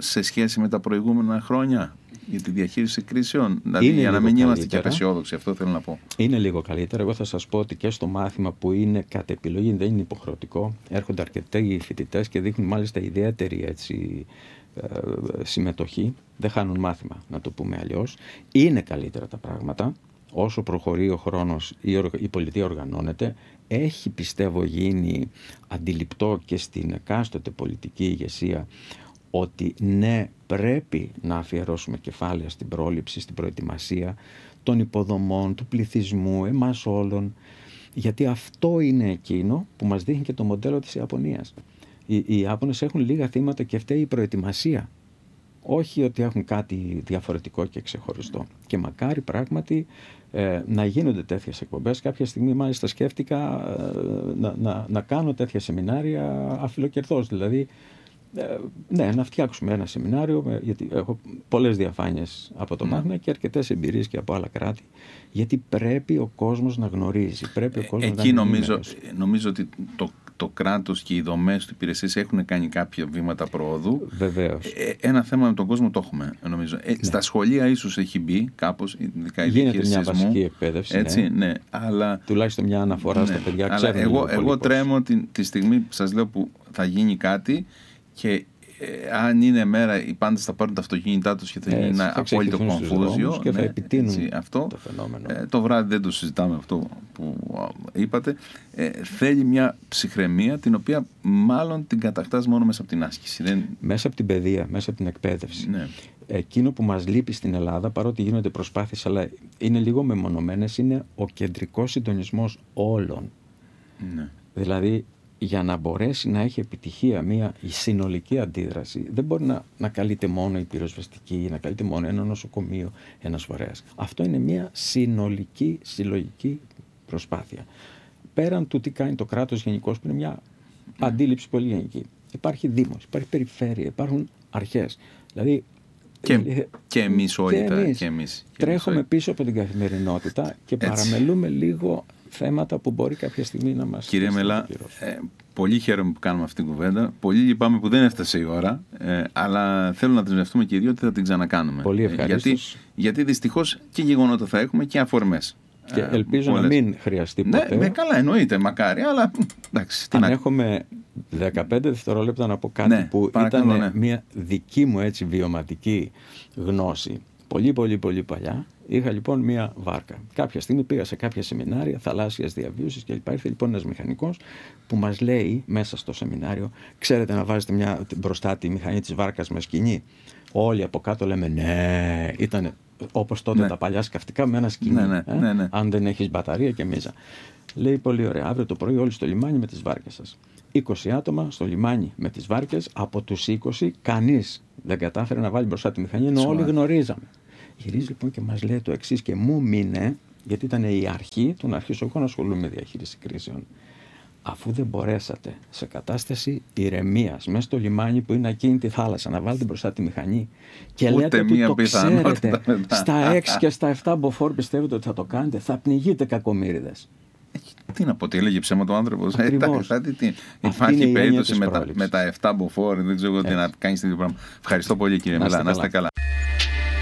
σε σχέση με τα προηγούμενα χρόνια για τη διαχείριση κρίσεων? Δηλαδή, για να μην είμαστε και απεσιόδοξοι, αυτό θέλω να πω. Είναι λίγο καλύτερα. Εγώ θα σας πω ότι και στο μάθημα που είναι κατ' επιλογή, δεν είναι υποχρεωτικό, έρχονται αρκετοί φοιτητές και δείχνουν μάλιστα ιδιαίτερη συμμετοχή. Δεν χάνουν μάθημα, να το πούμε αλλιώς. Είναι καλύτερα τα πράγματα. Όσο προχωρεί ο χρόνος, η πολιτεία οργανώνεται. Έχει, πιστεύω, γίνει αντιληπτό και στην εκάστοτε πολιτική ηγεσία ότι ναι, πρέπει να αφιερώσουμε κεφάλαια στην πρόληψη, στην προετοιμασία των υποδομών, του πληθυσμού, εμάς όλων, γιατί αυτό είναι εκείνο που μας δείχνει και το μοντέλο της Ιαπωνίας. Οι Ιάπωνες έχουν λίγα θύματα και φταίει η προετοιμασία. Όχι ότι έχουν κάτι διαφορετικό και ξεχωριστό. Και μακάρι πράγματι να γίνονται τέτοιες εκπομπές. Κάποια στιγμή μάλιστα σκέφτηκα να κάνω τέτοια σεμινάρια αφιλοκερδώς. Δηλαδή, ναι, να φτιάξουμε ένα σεμινάριο, γιατί έχω πολλές διαφάνειες από το μάθημα και αρκετές εμπειρίες και από άλλα κράτη. Γιατί πρέπει ο κόσμος να γνωρίζει. Πρέπει ο κόσμος εκεί να νομίζω ότι το κράτος και οι δομές του υπηρεσίες έχουν κάνει κάποια βήματα προόδου. Βεβαίως. Ένα θέμα με τον κόσμο το έχουμε, νομίζω. Στα σχολεία ίσως έχει μπει κάπως, ειδικά η γίνεται μια βασική εκπαίδευση. Έτσι, ναι, αλλά τουλάχιστον μια αναφορά στα παιδιά. Αλλά εγώ τρέμω τη στιγμή που σας λέω που θα γίνει κάτι και αν είναι μέρα οι πάντες θα πάρουν τα αυτοκίνητά τους και θα γίνει ένα απόλυτο κομφούζιο και θα επιτείνουν αυτό, το φαινόμενο. Το βράδυ δεν το συζητάμε αυτό που είπατε. Θέλει μια ψυχραιμία την οποία μάλλον την κατακτάς μόνο μέσα από την άσκηση. Μέσα από την παιδεία, μέσα από την εκπαίδευση. Ναι. Εκείνο που μας λείπει στην Ελλάδα, παρότι γίνονται προσπάθειες αλλά είναι λίγο μεμονωμένες, είναι ο κεντρικός συντονισμός όλων. Ναι. Δηλαδή, για να μπορέσει να έχει επιτυχία η συνολική αντίδραση, δεν μπορεί να καλείται μόνο η πυροσβεστική, να καλείται μόνο ένα νοσοκομείο, ένας φορέας. Αυτό είναι μια συνολική, συλλογική προσπάθεια. Πέραν του τι κάνει το κράτος γενικώς, που είναι μια αντίληψη πολύ γενική. Υπάρχει δήμος, υπάρχει περιφέρεια, υπάρχουν αρχές. Δηλαδή, και εμείς όλοι τρέχουμε πίσω από την καθημερινότητα και παραμελούμε λίγο θέματα που μπορεί κάποια στιγμή να μας... Κύριε Μελά, πολύ χαίρομαι που κάνουμε αυτή την κουβέντα. Πολύ λυπάμαι που δεν έφτασε η ώρα, αλλά θέλω να δεσμευτούμε και οι δύο ότι θα την ξανακάνουμε. Πολύ ευχαριστώς. Γιατί δυστυχώς και γεγονότα θα έχουμε και αφορμές. Και ελπίζω να μην χρειαστεί ποτέ. Ναι, καλά, εννοείται, μακάρι, αλλά εντάξει. Αν έχουμε 15 δευτερόλεπτα να πω κάτι που ήταν μια δική μου έτσι βιωματική γνώση. Πολύ παλιά. Είχα λοιπόν μια βάρκα. Κάποια στιγμή πήγα σε κάποια σεμινάρια θαλάσσιας διαβίωσης και ήρθε λοιπόν ένας μηχανικός που μας λέει μέσα στο σεμινάριο, ξέρετε να βάζετε μπροστά τη μηχανή της βάρκας με σκοινί. Όλοι από κάτω λέμε ναι, ήταν όπως τότε τα παλιά σκαφτικά με ένα σκοινί. Ναι. Αν δεν έχεις μπαταρία και μίζα. Λέει πολύ ωραία, αύριο το πρωί όλοι στο λιμάνι με τις βάρκες σας. 20 άτομα στο λιμάνι με τις βάρκες, από τους 20 κανείς δεν κατάφερε να βάλει μπροστά τη μηχανή, ενώ όλοι γνωρίζαμε. Γυρίζει λοιπόν και μας λέει το εξής και μου μείνε, γιατί ήταν η αρχή του να αρχίσω εγώ να ασχολούμαι με διαχείριση κρίσεων. Αφού δεν μπορέσατε σε κατάσταση ηρεμίας μέσα στο λιμάνι που είναι ακίνητη θάλασσα να βάλετε μπροστά τη μηχανή και ούτε λέτε ότι το ξέρετε, στα 6 και στα 7 μποφόρ πιστεύετε ότι θα το κάνετε, θα πνιγείτε κακομοίριδες. Τι να πω, τι έλεγε ψέμα το άνθρωπος. Υπάρχει περίπτωση με τα 7 μποφόρ, δεν ξέρω τι να κάνεις τέτοιο πράγμα. Ευχαριστώ πολύ κύριε Μελά, να είστε καλά.